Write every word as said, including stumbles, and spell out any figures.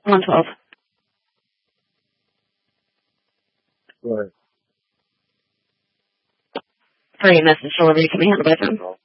one twelve. Right. Free message delivery can be handled by phone.